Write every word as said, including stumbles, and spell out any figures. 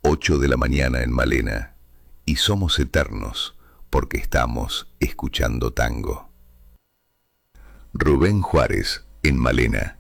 ocho de la mañana en Malena, y somos eternos porque estamos escuchando tango. Rubén Juárez, en Malena.